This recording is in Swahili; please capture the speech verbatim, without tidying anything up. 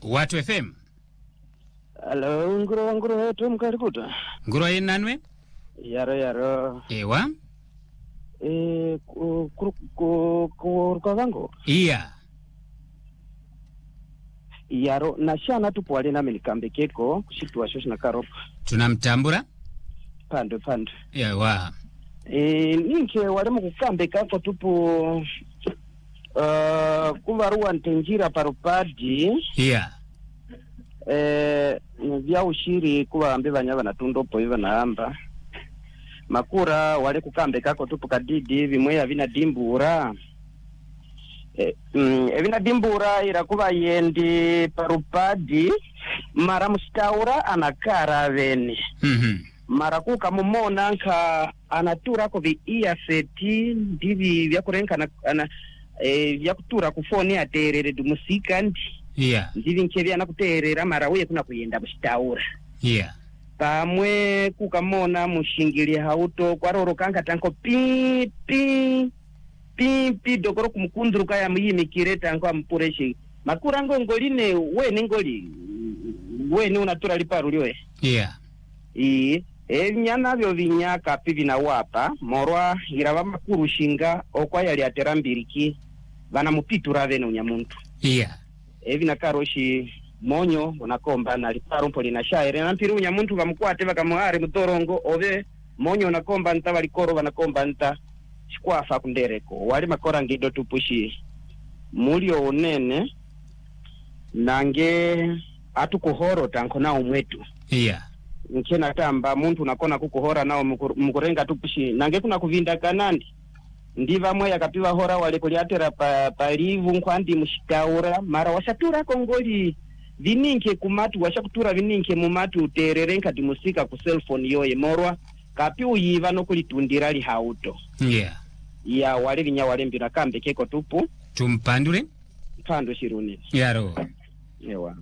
Watu F M. Hello, nguro nguro tu mkarikuta. Nguro yenanwe? Yaro yaro. Ewa? Eh ku ku ku ku kwa vango. Iya. Yaro na shana tupo wale na melikambe keko kushitwa shoshi na karop. Tunamtambura? Pande pande. Ewa. Eh ninke wale mukukambe kako tupo uh kuvarua ntenjira parupadi. Iya. Eh vya ushiri kuwa ambe banyaba natundopo iva naamba. Makura wale kukambe kako tupo kadidi vimwe havina dimbura. E, mm, evina dimbura irakuba yendi parupadi mara mustaura anakara veni. Mhm. Mara kuka mumona nka anatura ko vi iaseti ndivi vya kurenka na ana e, vya kutura kufoni aterere du musika ndi. Iya. Ndivi nkevya na kuterera mara uye kuna kuyenda mustaura. Iya. Pamwe kukamona mushingili hauto kwaroro kanka tanko pi pi pi pi dokoro kumukunduru kaya muyimi kireta tanko ampureshi makura ngoline we ningoli we ni unatura liparu liwe. Iya. I enyana byo binyaka pivi na wapa morwa iraba makuru shinga okwa yali aterambiriki bana mupitura bene unyamuntu. Iya. Evi na karoshi monyo unakomba na liparu mpoli na shaire na mpiru unyamuntu bamukwate bakamuhare mutorongo ove monyo unakomba nta balikoro banakomba nta shikwafa kundereko wali makora ngido tupushi mulio unene nange atukuhoro tanko na umwetu. Iya. Nkena tamba muntu nakona kukuhora nao mukurenga tupushi nange kuna kuvinda kanandi ndiva mwe yakapiwa hora wale kuliatera pa palivu nkwandi mushikaura mara washatura kongoli vininke kumatu washakutura vininke mumatu terere nkati musika ku cellphone yoye morwa kapi uyiva no kulitundira li hauto. Iya. Ya wale vinya wale mbira kambe keko tupu Tumpandure? Pando shiruni. Yaro. Ewa.